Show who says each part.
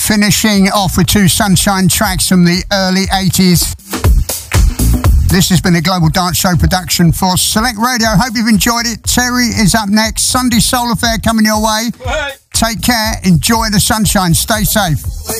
Speaker 1: Finishing off with two Sunshine tracks from the early 80s. This has been a Global Dance Show production for Select Radio. Hope you've enjoyed it. Terry is up next. Sunday Soul Affair coming your way. Take care. Enjoy the sunshine. Stay safe.